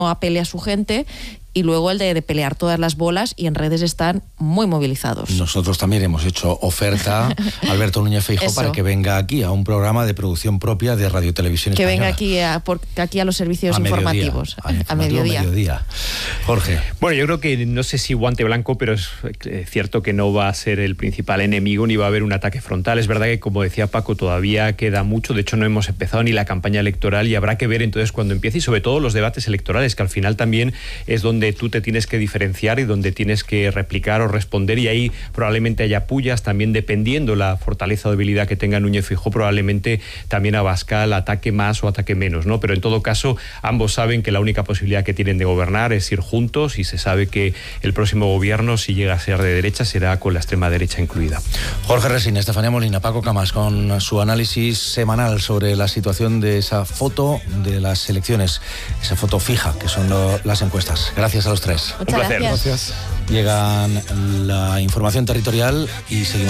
apele a su gente, y luego el de pelear todas las bolas, y en redes están muy movilizados. Nosotros también hemos hecho oferta a Alberto Núñez Feijóo para que venga aquí a un programa de producción propia de Radio Televisión Española. Que venga aquí a los servicios informativos. A mediodía. Jorge. Bueno, yo creo que no sé si guante blanco, pero es cierto que no va a ser el principal enemigo ni va a haber un ataque frontal. Es verdad que, como decía Paco, todavía queda mucho. De hecho, no hemos empezado ni la campaña electoral y habrá que ver entonces cuando empiece, y sobre todo los debates electorales, que al final también es donde tú te tienes que diferenciar y donde tienes que replicar o responder, y ahí probablemente haya pullas, también dependiendo la fortaleza o debilidad que tenga Núñez Feijóo, probablemente también Abascal ataque más o ataque menos, ¿no? Pero en todo caso, ambos saben que la única posibilidad que tienen de gobernar es ir juntos, y se sabe que el próximo gobierno, si llega a ser de derecha, será con la extrema derecha incluida. Jorge Resín, Estefanía Molina, Paco Camás, con su análisis semanal sobre la situación de esa foto de las elecciones, esa foto fija que son las encuestas. Gracias a los tres. Muchas gracias. Llega la información territorial y seguimos.